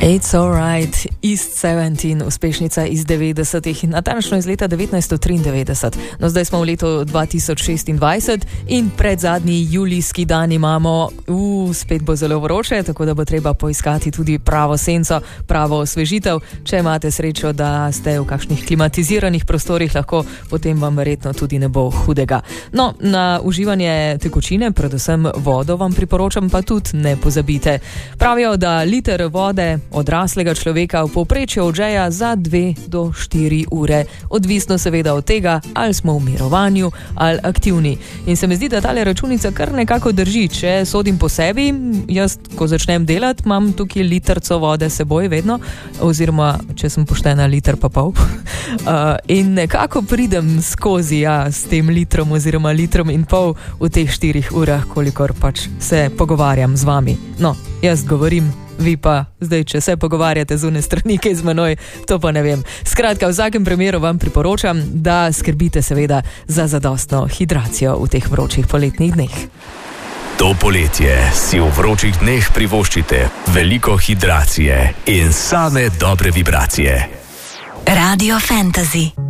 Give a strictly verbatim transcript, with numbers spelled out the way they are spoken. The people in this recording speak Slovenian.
It's alright, East sedemnajst, uspešnica iz devetdesetih, natančno iz leta devetnajststo triindevetdeset. No, zdaj smo v letu dva tisoč šestindvajset in predzadnji julijski dan imamo, uh, spet bo zelo vroče, tako da bo treba poiskati tudi pravo senco, pravo osvežitev. Če imate srečo, da ste v kakšnih klimatiziranih prostorih, lahko potem vam verjetno tudi ne bo hudega. No, na uživanje tekočine, predvsem vodo, vam priporočam, pa tudi ne pozabite. Pravijo, da liter vode odraslega človeka v povprečju odžeja za dve do štiri ure. Odvisno seveda od tega, ali smo v mirovanju ali aktivni. In se mi zdi, da tale računica kar nekako drži. Če sodim po sebi, jaz, ko začnem delati, imam tukaj litrco vode seboj vedno, oziroma, če sem poštena, liter pa pol. Uh, in nekako pridem skozi, ja, s tem litrom oziroma litrom in pol v teh štirih urah, kolikor pač se pogovarjam z vami. No, jaz govorim, vi pa zdaj, če se pogovarjate z une strani, kaj z menoj, to pa ne vem. Skratka, v vsakem primeru vam priporočam, da skrbite seveda za zadostno hidracijo v teh vročih poletnih dneh. To poletje si v vročih dneh privoščite veliko hidracije in same dobre vibracije. Radio Fantasy.